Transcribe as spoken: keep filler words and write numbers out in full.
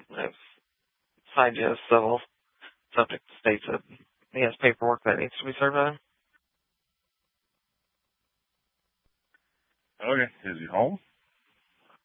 I've signed you as civil. Subject states that he has paperwork that needs to be served on. Okay. Is he home?